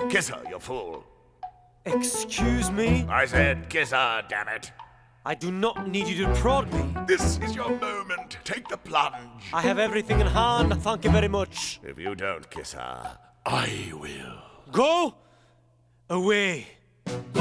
Kiss her, you fool. Excuse me? I said kiss her, damn it. I do not need you to prod me. This is your moment. Take the plunge. I have everything in hand, thank you very much. If you don't kiss her, I will. Go away.